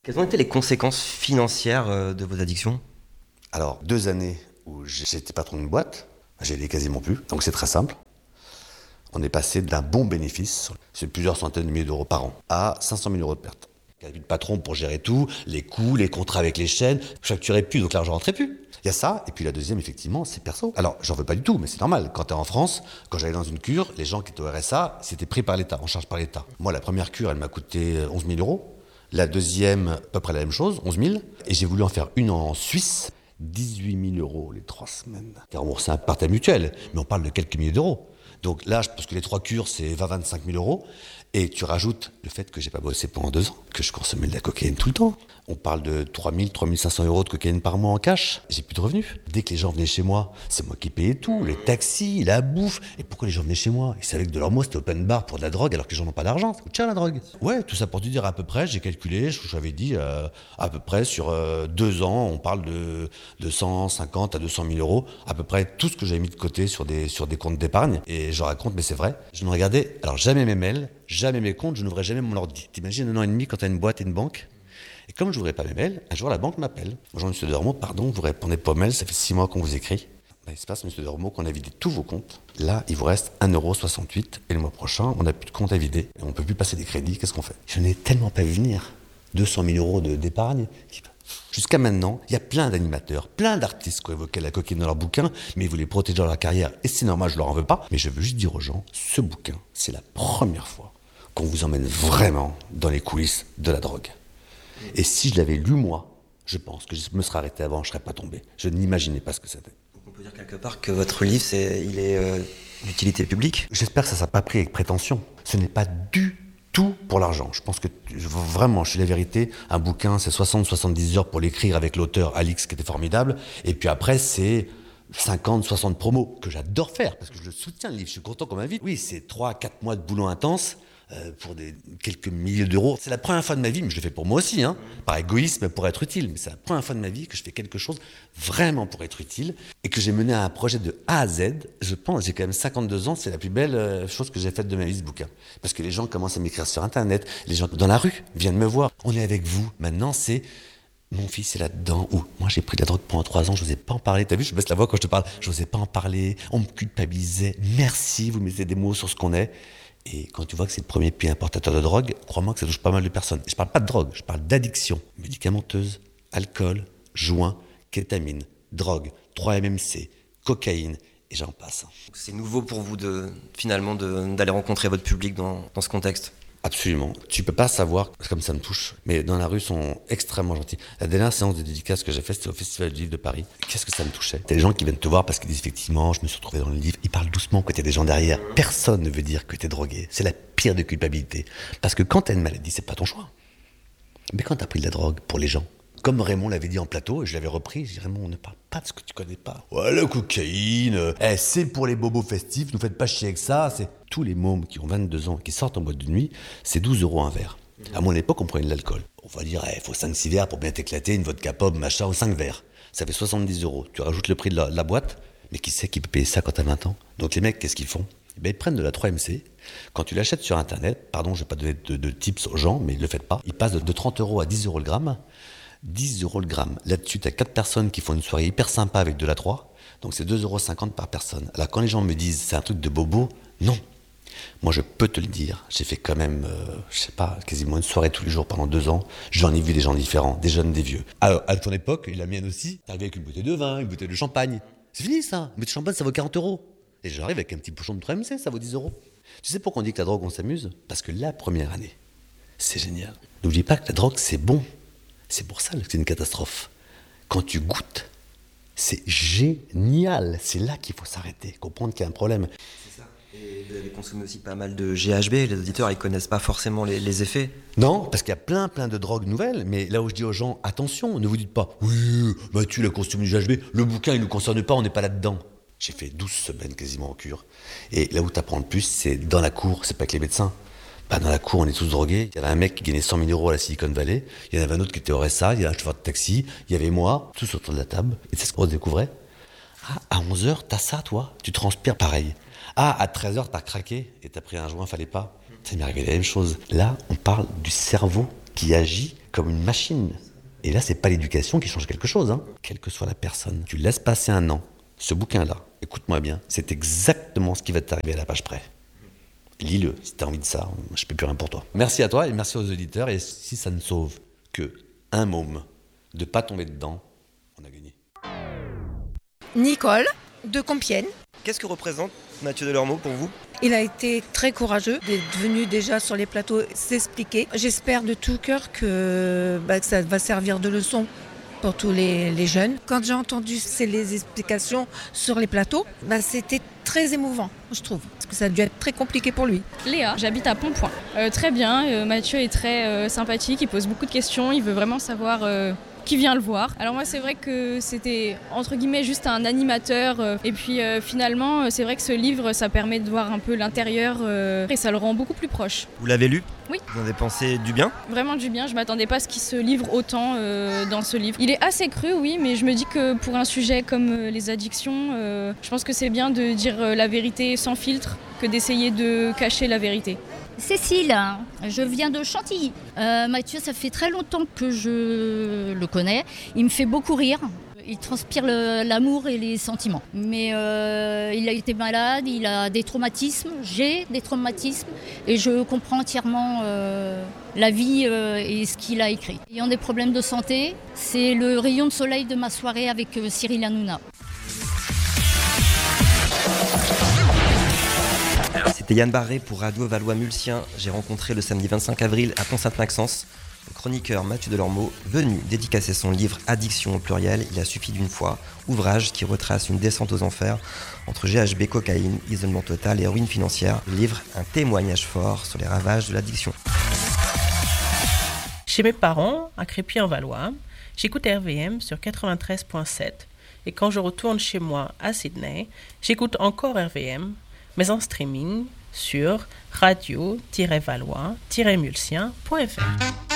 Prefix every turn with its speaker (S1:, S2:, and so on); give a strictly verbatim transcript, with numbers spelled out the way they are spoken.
S1: Quelles ont été les conséquences financières euh, de vos addictions?
S2: Alors, deux années où j'étais patron d'une boîte, j'ai aidé quasiment plus, donc c'est très simple. On est passé d'un bon bénéfice, c'est plusieurs centaines de milliers d'euros par an, à cinq cent mille euros de perte. Il y avait plus de patron pour gérer tout, les coûts, les contrats avec les chaînes, je facturais plus, donc l'argent rentrait plus. Il y a ça, et puis la deuxième, effectivement, c'est perso. Alors, j'en veux pas du tout, mais c'est normal. Quand t'es en France, quand j'allais dans une cure, les gens qui étaient au R S A, c'était pris par l'État, en charge par l'État. Moi, la première cure, elle m'a coûté onze mille euros. La deuxième, à peu près la même chose, onze mille. Et j'ai voulu en faire une en Suisse, dix-huit mille euros les trois semaines. T'es remboursé par ta mutuelle, mais on parle de quelques milliers d'euros. Donc là, je pense que les trois cures, c'est vingt à vingt-cinq mille euros. Et tu rajoutes le fait que j'ai pas bossé pendant deux ans, que je consommais de la cocaïne tout le temps. On parle de trois mille, trois mille cinq cents euros de cocaïne par mois en cash. J'ai plus de revenus. Dès que les gens venaient chez moi, c'est moi qui payais tout, les taxis, la bouffe. Et pourquoi les gens venaient chez moi? Ils savaient que de leur mot, c'était open bar pour de la drogue, alors que les gens n'ont pas d'argent. Ça coûte cher la drogue. Ouais, tout ça pour te dire à peu près, j'ai calculé, j'avais dit euh, à peu près sur euh, deux ans, on parle de, de cent cinquante à deux cent mille euros, à peu près tout ce que j'avais mis de côté sur des, sur des comptes d'épargne. Et je raconte, mais c'est vrai. Je ne regardais alors jamais mes mails, jamais mes comptes, je n'ouvrais jamais mon ordi. T'imagines un an et demi quand t'as une boîte et une banque? Et comme je n'ouvrais pas mes mails, un jour la banque m'appelle. Bonjour Monsieur Dormeau, pardon, vous répondez pas aux mails, ça fait six mois qu'on vous écrit. Ben, il se passe, Monsieur Dormeau, qu'on a vidé tous vos comptes. Là, il vous reste un euro soixante-huit et le mois prochain, on n'a plus de compte à vider. Et on ne peut plus passer des crédits, qu'est-ce qu'on fait? Je n'ai tellement pas vu venir. deux cent mille euros de, d'épargne. Jusqu'à maintenant, il y a plein d'animateurs, plein d'artistes qui ont évoqué la cocaïne dans leur bouquin, mais ils voulaient protéger dans leur carrière. Et c'est normal, je leur en veux pas. Mais je veux juste dire aux gens, ce bouquin, c'est la première fois qu'on vous emmène vraiment dans les coulisses de la drogue. Et si je l'avais lu moi, je pense que je me serais arrêté avant, je ne serais pas tombé. Je n'imaginais pas ce que c'était.
S1: Donc on peut dire quelque part que votre livre, c'est, il est euh, d'utilité publique.
S2: J'espère que ça ne sera pas pris avec prétention. Ce n'est pas du tout pour l'argent. Je pense que, vraiment, je suis la vérité, un bouquin, c'est soixante à soixante-dix heures pour l'écrire avec l'auteur Alix, qui était formidable. Et puis après, c'est cinquante à soixante promos, que j'adore faire, parce que je le soutiens, le livre. Je suis content qu'on m'invite. Oui, c'est trois à quatre mois de boulot intense. Euh, pour des, quelques milliers d'euros. C'est la première fois de ma vie, mais je le fais pour moi aussi, hein, par égoïsme, pour être utile. Mais c'est la première fois de ma vie que je fais quelque chose vraiment pour être utile et que j'ai mené un projet de A à Z. Je pense, j'ai quand même cinquante-deux ans, c'est la plus belle euh, chose que j'ai faite de ma vie, ce bouquin. Parce que les gens commencent à m'écrire sur Internet, les gens dans la rue viennent me voir. On est avec vous. Maintenant, c'est mon fils est là-dedans. Ou moi, j'ai pris de la drogue pendant trois ans, je n'osais pas en parler. T'as vu, je baisse la voix quand je te parle. Je n'osais pas en parler. On me culpabilisait. Merci, vous mettez des mots sur ce qu'on est. Et quand tu vois que c'est le premier pays importateur de drogue, crois-moi que ça touche pas mal de personnes. Et je parle pas de drogue, je parle d'addiction médicamenteuse, alcool, joint, kétamine, drogue, trois M M C, cocaïne, et j'en passe.
S1: C'est nouveau pour vous de, finalement de, d'aller rencontrer votre public dans, dans ce contexte?
S2: Absolument. Tu peux pas savoir comme ça me touche, mais dans la rue, ils sont extrêmement gentils. La dernière séance de dédicace que j'ai faite, c'était au Festival du Livre de Paris. Qu'est-ce que ça me touchait? T'as des gens qui viennent te voir parce qu'ils disent effectivement, je me suis retrouvé dans le livre. Ils parlent doucement quand il y a des gens derrière. Personne ne veut dire que t'es drogué. C'est la pire des culpabilités. Parce que quand t'as une maladie, c'est pas ton choix. Mais quand t'as pris de la drogue pour les gens, comme Raymond l'avait dit en plateau, et je l'avais repris, je dis Raymond, on ne parle pas de ce que tu connais pas. Ouais, la cocaïne, euh, eh, c'est pour les bobos festifs, nous faites pas chier avec ça. C'est tous les mômes qui ont vingt-deux ans, qui sortent en boîte de nuit, c'est douze euros un verre. À mon époque, on prenait de l'alcool. On va dire, il eh, faut cinq six verres pour bien t'éclater, une vodka pop, machin, ou cinq verres. Ça fait soixante-dix euros. Tu rajoutes le prix de la, de la boîte, mais qui sait qui peut payer ça quand t'as vingt ans? Donc les mecs, qu'est-ce qu'ils font? Eh ben, ils prennent de la trois M C. Quand tu l'achètes sur Internet, pardon, je vais pas donner de, de tips aux gens, mais ils le faites pas. Ils passent de, de trente euros à dix euros le gramme. dix euros le gramme. Là-dessus, tu as quatre personnes qui font une soirée hyper sympa avec de la trois. Donc c'est deux euros cinquante par personne. Alors quand les gens me disent c'est un truc de bobo, non. Moi je peux te le dire, j'ai fait quand même, euh, je sais pas, quasiment une soirée tous les jours pendant deux ans. J'en ai vu des gens différents, des jeunes, des vieux. Alors à ton époque, et la mienne aussi, t'arrivais avec une bouteille de vin, une bouteille de champagne. C'est fini ça, une bouteille de champagne ça vaut quarante euros. Et j'arrive avec un petit bouchon de trois M C, ça vaut dix euros. Tu sais pourquoi on dit que la drogue on s'amuse? Parce que la première année, c'est génial. N'oublie pas que la drogue c'est bon. C'est pour ça que c'est une catastrophe. Quand tu goûtes, c'est génial. C'est là qu'il faut s'arrêter, comprendre qu'il y a un problème.
S1: C'est ça. Et vous avez consommé aussi pas mal de G H B. Les auditeurs, ils connaissent pas forcément les, les effets.
S2: Non, parce qu'il y a plein, plein de drogues nouvelles. Mais là où je dis aux gens, attention, ne vous dites pas, oui, bah tu l'as consommé du G H B, le bouquin, il ne nous concerne pas, on n'est pas là-dedans. J'ai fait douze semaines quasiment en cure. Et là où tu apprends le plus, c'est dans la cour, c'est pas avec les médecins. Bah dans la cour, on est tous drogués. Il y avait un mec qui gagnait cent mille euros à la Silicon Valley. Il y en avait un autre qui était au R S A. Il y avait un chauffeur de taxi. Il y avait moi, tous autour de la table. Et c'est ce qu'on découvrait. Ah, à onze heures, t'as ça, toi? Tu transpires pareil. Ah, à treize heures, t'as craqué et t'as pris un joint, fallait pas. Ça m'est arrivé la même chose. Là, on parle du cerveau qui agit comme une machine. Et là, c'est pas l'éducation qui change quelque chose, hein. Quelle que soit la personne, tu laisses passer un an, ce bouquin-là, écoute-moi bien, c'est exactement ce qui va t'arriver à la page près. Lis-le, si tu as envie de ça, je ne peux plus rien pour toi. Merci à toi et merci aux auditeurs. Et si ça ne sauve que un môme, de ne pas tomber dedans, on a gagné.
S3: Nicole, de Compiègne.
S1: Qu'est-ce que représente Mathieu Delormeau pour vous ?
S3: Il a été très courageux, d'être venu déjà sur les plateaux s'expliquer. J'espère de tout cœur que, bah, que ça va servir de leçon pour tous les, les jeunes. Quand j'ai entendu ces, les explications sur les plateaux, bah, c'était très émouvant, je trouve. Parce que ça a dû être très compliqué pour lui.
S4: Léa, j'habite à Pontpoint. Euh, très bien, euh, Mathieu est très euh, sympathique, il pose beaucoup de questions, il veut vraiment savoir... Euh qui vient le voir. Alors moi c'est vrai que c'était entre guillemets juste un animateur euh, et puis euh, finalement c'est vrai que ce livre ça permet de voir un peu l'intérieur euh, et ça le rend beaucoup plus proche.
S1: Vous l'avez lu ?
S4: Oui.
S1: Vous en avez pensé du bien ?
S4: Vraiment du bien, je m'attendais pas à ce qu'il se livre autant euh, dans ce livre. Il est assez cru oui, mais je me dis que pour un sujet comme euh, les addictions, euh, je pense que c'est bien de dire euh, la vérité sans filtre que d'essayer de cacher la vérité.
S5: Cécile, je viens de Chantilly. Euh, Mathieu, ça fait très longtemps que je le connais. Il me fait beaucoup rire. Il transpire le, l'amour et les sentiments. Mais euh, il a été malade, il a des traumatismes. J'ai des traumatismes et je comprends entièrement euh, la vie euh, et ce qu'il a écrit. Ayant des problèmes de santé, c'est le rayon de soleil de ma soirée avec euh, Cyril Hanouna.
S1: C'était Yann Barré pour Radio Valois-Mulsien. J'ai rencontré le samedi vingt-cinq avril à Pont-Sainte-Maxence le chroniqueur Mathieu Delormeau, venu dédicacer son livre Addiction au pluriel, il a suffi d'une fois, ouvrage qui retrace une descente aux enfers entre G H B, cocaïne, isolement total et ruine financière. Le livre, un témoignage fort sur les ravages de l'addiction.
S6: Chez mes parents, à Crépy-en-Valois, j'écoute R V M sur quatre-vingt-treize virgule sept et quand je retourne chez moi à Sydney, j'écoute encore R V M, mais en streaming sur radio tiret valois tiret mulsien point f r.